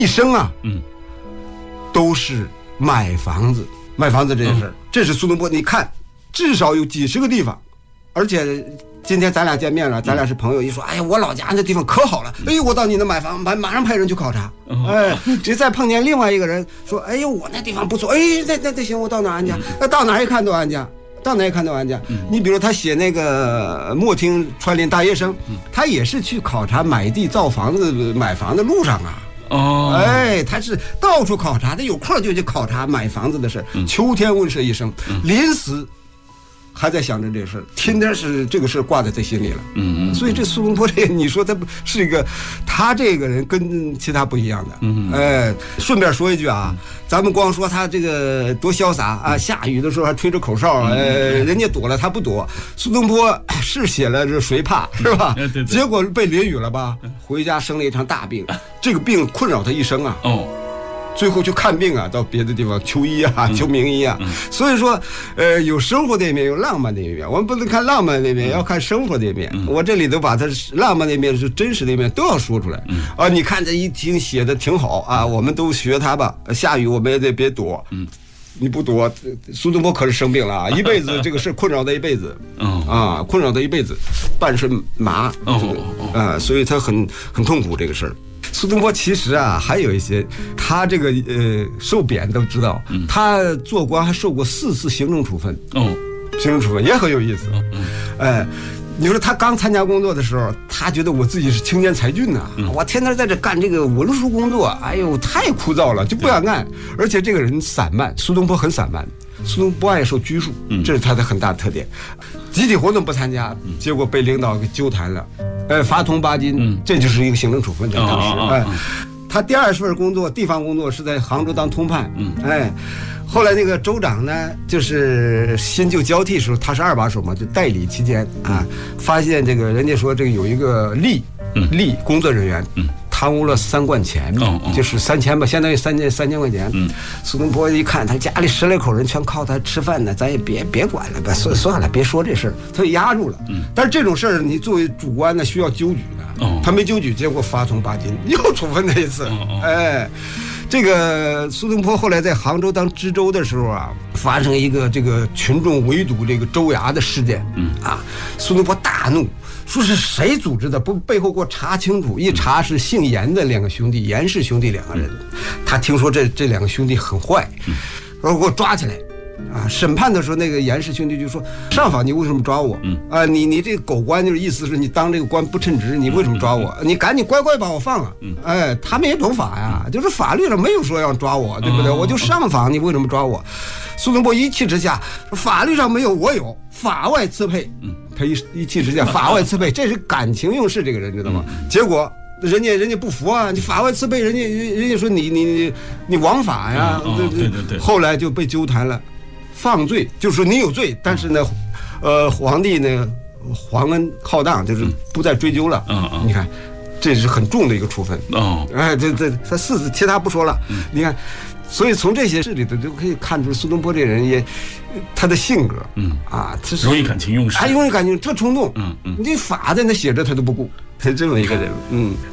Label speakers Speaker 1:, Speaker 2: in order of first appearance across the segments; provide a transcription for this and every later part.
Speaker 1: 一生啊，都是买房子这件事儿。这是苏东坡，你看，至少有几十个地方，而且今天咱俩见面了，咱俩是朋友，一说，哎呀，我老家那地方可好了，哎呦，我到你那买房，马上派人去考察。哎，这再碰见另外一个人说，哎呦，我那地方不错，哎，那行，我到哪安家？到哪一看都安家。到哪里看到安家？你比如他写那个莫听穿林大叶声，他也是去考察买地造房子买房的路上啊。哎，他是到处考察，他有空就去考察买房子的事。秋天问世一声，临死还在想着这事，天天是这个事挂在他心里了。所以这苏东坡这，你说他是一个，他这个人跟其他不一样的。哎，顺便说一句啊，咱们光说他这个多潇洒啊，下雨的时候还吹着口哨，人家躲了他不躲。苏东坡是写了这谁怕是吧？结果被淋雨了吧，回家生了一场大病，这个病困扰他一生啊。最后去看病啊，到别的地方求医啊，求名医啊。所以说，有生活的一面，有浪漫的一面。我们不能看浪漫的一面，要看生活的一面。我这里头把它浪漫的一面是真实的一面都要说出来。啊，你看这一听写的挺好啊，我们都学他吧。下雨我们也得别躲。你不躲，苏东坡可是生病了啊，一辈子这个事困扰他一辈子。啊，困扰他一辈子，半身麻。所以他很痛苦这个事儿。苏东坡其实啊，还有一些，他这个受贬都知道，他做官还受过4次行政处分。行政处分也很有意思。你说他刚参加工作的时候，他觉得我自己是青年才俊呐，我天天在这干这个文书工作，哎呦太枯燥了，就不想干。而且这个人散漫，苏东坡很散漫，苏东坡不爱受拘束，这是他的很大的特点。集体活动不参加，结果被领导给纠弹了，罚铜8斤，这就是一个行政处分在当时。他第2份工作，地方工作是在杭州当通判。后来那个州长呢，就是新旧交替的时候，他是2把手嘛，就代理期间啊，发现这个人家说这个有一个吏工作人员。贪污了3贯钱，就是3000吧，相当于3000块钱。苏东坡一看，他家里10来口人全靠他吃饭呢，咱也别管了吧，算了，别说这事儿，他就压住了。但是这种事儿，你作为主官呢，需要纠举的。他没纠举，结果罚铜8斤，又处分他一次。这个苏东坡后来在杭州当知州的时候啊，发生一个这个群众围堵这个州衙的事件。苏东坡大怒。说是谁组织的？不，背后给我查清楚。一查是姓严的2个兄弟，严氏兄弟2个人。他听说这2个兄弟很坏，说给我抓起来。审判的时候，那个严氏兄弟就说：“上访你为什么抓我？你这个狗官就是意思是你当这个官不称职，你为什么抓我？你赶紧乖乖把我放了。”他们也懂法呀，就是法律上没有说要抓我，对不对？我就上访，你为什么抓我？苏东坡一气之下，法律上没有，我有，法外赐配。他一气之下，法外赐配，这是感情用事，这个人知道吗？结果人家不服啊，你法外赐配，人家说你枉法呀。对。后来就被纠弹了，放罪，就是说你有罪，但是呢，皇帝呢皇恩浩荡，就是不再追究了。你看，这是很重的一个处分。他4次，其他不说了。你看。所以从这些事里头就可以看出苏东坡这人也，他的性格，他是
Speaker 2: 容易感情用事，
Speaker 1: 容易感情，特冲动。你这法在那写着他都不顾，他这么一个人。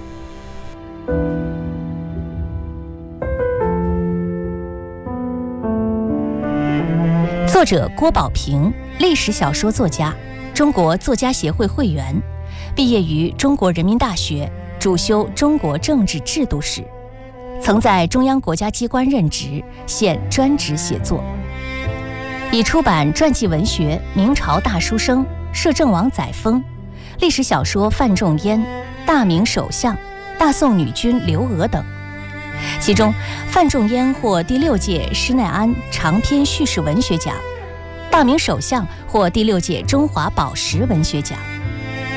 Speaker 3: 作者郭宝平，历史小说作家，中国作家协会会员，毕业于中国人民大学，主修中国政治制度史。曾在中央国家机关任职，现专职写作，已出版传记文学《明朝大书生》、摄政王载沣、历史小说《范仲淹》、大明首相、大宋女君刘娥等。其中，范仲淹获第6届施耐庵长篇叙事文学奖，大明首相获第6届中华宝石文学奖。